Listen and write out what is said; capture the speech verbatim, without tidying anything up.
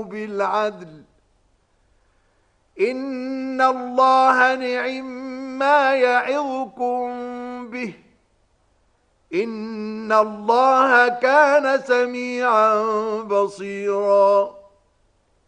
وتعاونوا بالعدل إن الله نعم ما يعظكم به إن الله كان سميعا بصيرا